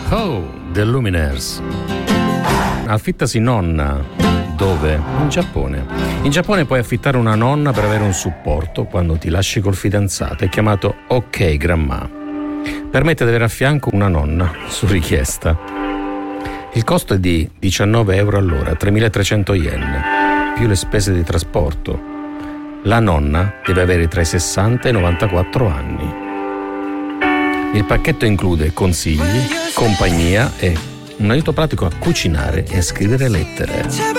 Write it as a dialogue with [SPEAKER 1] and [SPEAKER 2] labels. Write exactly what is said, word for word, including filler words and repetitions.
[SPEAKER 1] Oh, The Lumineers. Affittasi nonna. Dove? In Giappone. In Giappone puoi affittare una nonna per avere un supporto quando ti lasci col fidanzato. È chiamato Ok Grandma. Permette di avere a fianco una nonna su richiesta. Il costo è di diciannove euro all'ora, tremilatrecento yen, più le spese di trasporto. La nonna deve avere tra i sessanta e i novantaquattro anni. Il pacchetto include consigli, compagnia e un aiuto pratico a cucinare e a scrivere lettere.